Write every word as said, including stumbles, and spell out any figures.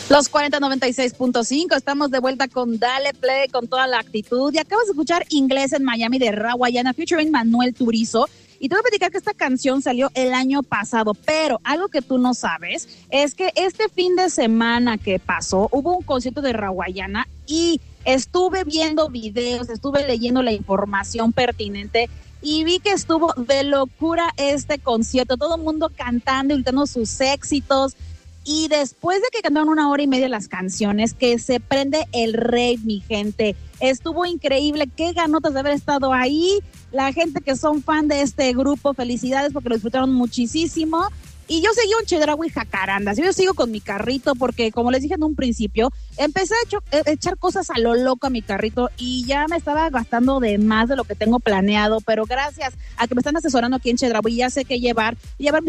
Los cuarenta noventa y seis punto cinco, estamos de vuelta con Dale Play, con toda la actitud. Y acabas de escuchar Inglés en Miami de Rawayana, featuring Manuel Turizo. Y te voy a platicar que esta canción salió el año pasado, pero algo que tú no sabes es que este fin de semana que pasó, hubo un concierto de Rawayana y estuve viendo videos, estuve leyendo la información pertinente y vi que estuvo de locura este concierto, todo el mundo cantando y gritando sus éxitos. Y después de que cantaron una hora y media las canciones, que se prende el rave, mi gente. Estuvo increíble, qué ganotas de haber estado ahí. La gente que son fan de este grupo, felicidades porque lo disfrutaron muchísimo. Y yo seguí un Chedraui jacarandas. Yo sigo con mi carrito porque, como les dije en un principio, empecé a, echo, a echar cosas a lo loco a mi carrito y ya me estaba gastando de más de lo que tengo planeado. Pero gracias a que me están asesorando aquí en Chedraui, ya sé qué llevar. Llevar